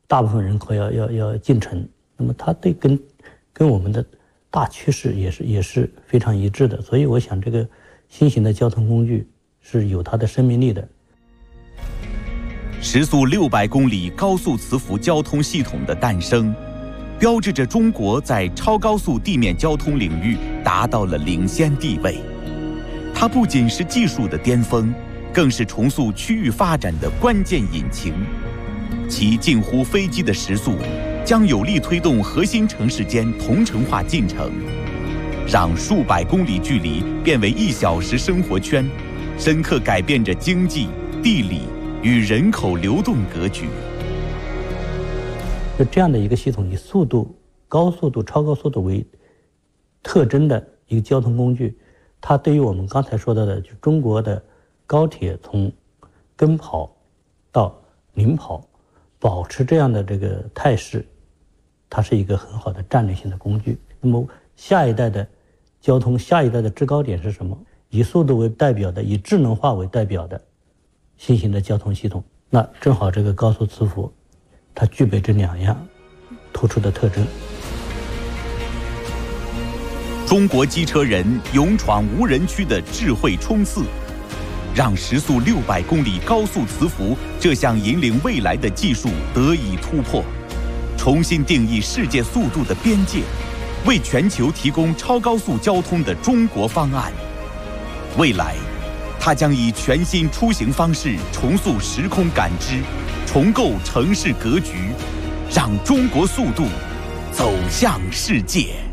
大部分人口要进城，那么它跟我们的大趋势也是非常一致的，所以我想这个新型的交通工具是有它的生命力的。 时速600公里高速磁浮交通系统的诞生，标志着中国在超高速地面交通领域达到了领先地位。它不仅是技术的巅峰，更是重塑区域发展的关键引擎。其近乎飞机的时速，将有力推动核心城市间同城化进程，让数百公里距离变为1小时生活圈，深刻改变着经济、地理与人口流动格局。 就这样的一个系统，以速度、高速度、超高速度为特征的一个交通工具，它对于我们刚才说到的，就中国的高铁从跟跑到领跑，保持这样的这个态势，它是一个很好的战略性的工具。那么下一代的交通，下一代的制高点是什么？以速度为代表的，以智能化为代表的新型的交通系统。那正好这个高速磁浮，它具备这2样突出的特征。 中国机车人勇闯无人区的智慧冲刺，让时速600公里高速磁浮这项引领未来的技术得以突破，重新定义世界速度的边界，为全球提供超高速交通的中国方案。未来，它将以全新出行方式重塑时空感知，重构城市格局，让中国速度走向世界。